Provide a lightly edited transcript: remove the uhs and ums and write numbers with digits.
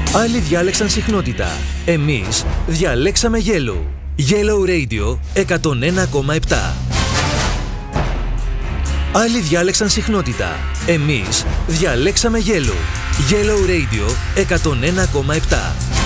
Άλλοι διάλεξαν συχνότητα. Εμείς διαλέξαμε Yellow. Yellow Radio 101,7. Άλλοι διάλεξαν συχνότητα. Εμείς διαλέξαμε Yellow. Yellow Radio 101,7.